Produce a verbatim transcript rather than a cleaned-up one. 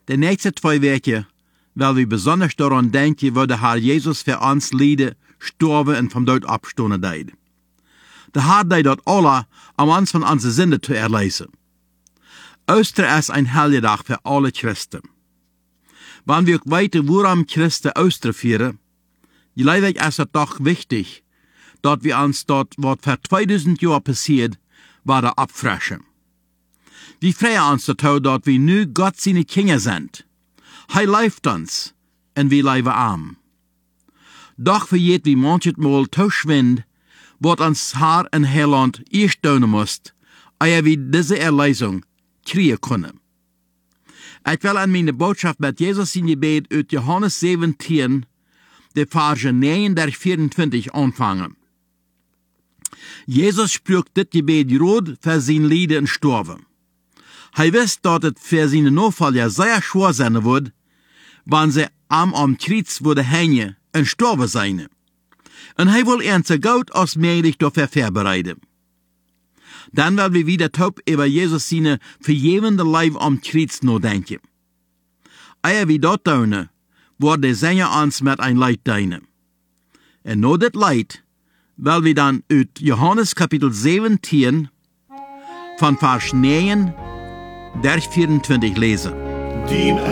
De nächste zwei Wochen, weil wir besonders daran denken, wo der Herr Jesus für uns Lieder gestorben und vom Tod abgestoßen deed. Der Herr deed dat alle, um uns von unseren Sünden zu erlösen. Ostern ist ein Heldendag für alle Christen. Wenn wir weiter, woran Christen Ostern feiern, glaube ich, ist es doch wichtig, dass wir uns dort, was vor zweitausend Jahren passiert, wieder abfrischen. Wir freuen uns dazu, dass wir nu Gott seine Kinder sind. Er leift uns, und wir leben arm. Doch vergeht wie manches Mal verschwind, was uns Herr in Heiland erst tun muss, ehe wir diese Erlösung kriegen können. Ich will an meine Botschaft mit Jesus in Gebet aus Johannes siebzehn, die Verse neun bis vierundzwanzig anfangen. Jesus sprach dit Gebet gerade für sein Leiden und Sterben. Er wusste, dass es für seine Nachfolger sehr schwer sein wird, wenn sie am am Kreuz würden hängen und sterben sein. Und er will ihn so gut als möglich dafür vorbereiten. Dann werden wir wieder taub über Jesus seine vergebende Leib am Kreuz nachdenken. Ehe wir dort tun, wird der Sänger uns mit ein Leid dienen. Und nur das Leid, weil wir dann aus Johannes Kapitel siebzehn von Vers neun bis vierundzwanzig lesen. Dien